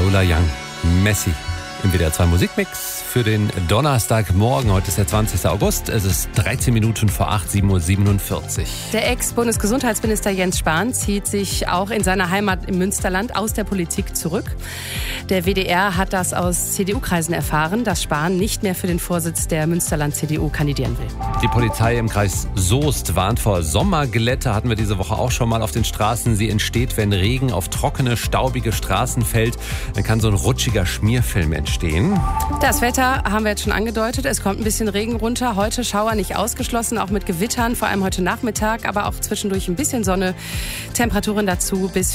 Lola Young, Messi im WDR 2 Musikmix für den Donnerstagmorgen. Heute ist der 20. August. Es ist 13 Minuten vor 8, 7:47 Uhr. Der Ex-Bundesgesundheitsminister Jens Spahn zieht sich auch in seiner Heimat im Münsterland aus der Politik zurück. Der WDR hat das aus CDU-Kreisen erfahren, dass Spahn nicht mehr für den Vorsitz der Münsterland-CDU kandidieren will. Die Polizei im Kreis Soest warnt vor Sommerglätte. Hatten wir diese Woche auch schon mal auf den Straßen. Sie entsteht, wenn Regen auf trockene, staubige Straßen fällt. Dann kann so ein rutschiger Schmierfilm entstehen. Das Wetter haben wir jetzt schon angedeutet. Es kommt ein bisschen Regen runter. Heute Schauer nicht ausgeschlossen, auch mit Gewittern, vor allem heute Nachmittag, aber auch zwischendurch ein bisschen Sonne. Temperaturen dazu bis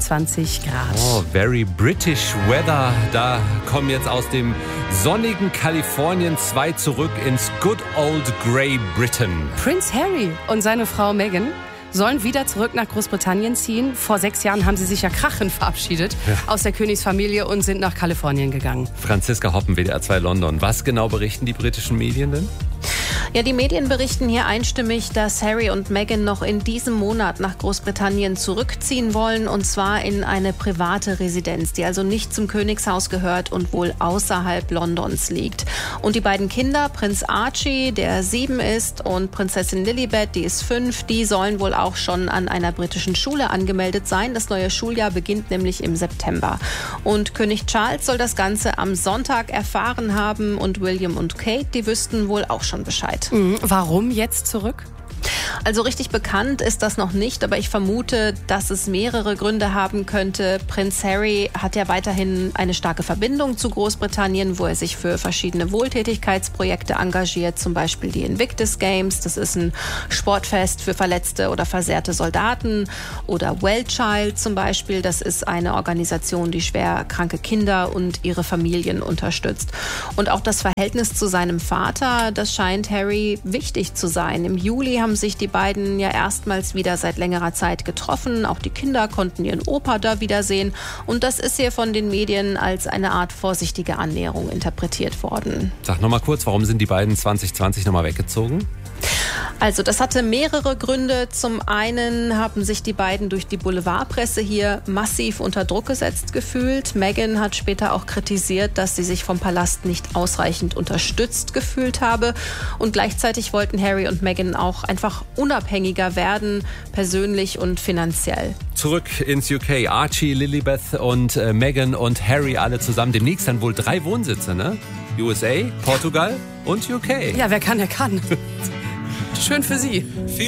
24 Grad. Oh, very British weather. Da kommen jetzt aus dem sonnigen Kalifornien 2 zurück ins good old grey Britain. Prince Harry und seine Frau Meghan sollen wieder zurück nach Großbritannien ziehen. Vor 6 Jahren haben sie sich ja krachend verabschiedet aus der Königsfamilie und sind nach Kalifornien gegangen. Franziska Hoppen, WDR 2 London. Was genau berichten die britischen Medien denn? Ja, die Medien berichten hier einstimmig, dass Harry und Meghan noch in diesem Monat nach Großbritannien zurückziehen wollen, und zwar in eine private Residenz, die also nicht zum Königshaus gehört und wohl außerhalb Londons liegt. Und die beiden Kinder, Prinz Archie, der 7 ist, und Prinzessin Lilibet, die ist 5, die sollen wohl auch schon an einer britischen Schule angemeldet sein. Das neue Schuljahr beginnt nämlich im September. Und König Charles soll das Ganze am Sonntag erfahren haben, und William und Kate, die wüssten wohl auch schon Bescheid. Warum jetzt zurück? Also richtig bekannt ist das noch nicht, aber ich vermute, dass es mehrere Gründe haben könnte. Prinz Harry hat ja weiterhin eine starke Verbindung zu Großbritannien, wo er sich für verschiedene Wohltätigkeitsprojekte engagiert, zum Beispiel die Invictus Games. Das ist ein Sportfest für verletzte oder versehrte Soldaten. Oder Well Child zum Beispiel. Das ist eine Organisation, die schwer kranke Kinder und ihre Familien unterstützt. Und auch das Verhältnis zu seinem Vater, das scheint Harry wichtig zu sein. Im Juli haben sich die beiden ja erstmals wieder seit längerer Zeit getroffen. Auch die Kinder konnten ihren Opa da wiedersehen. Und das ist hier von den Medien als eine Art vorsichtige Annäherung interpretiert worden. Sag noch mal kurz, warum sind die beiden 2020 nochmal weggezogen? Also das hatte mehrere Gründe. Zum einen haben sich die beiden durch die Boulevardpresse hier massiv unter Druck gesetzt gefühlt. Meghan hat später auch kritisiert, dass sie sich vom Palast nicht ausreichend unterstützt gefühlt habe. Und gleichzeitig wollten Harry und Meghan auch einfach unabhängiger werden, persönlich und finanziell. Zurück ins UK. Archie, Lilibet und Meghan und Harry alle zusammen. Demnächst dann wohl 3 Wohnsitze, ne? USA, Portugal und UK. Ja, wer kann, der kann. Schön für Sie.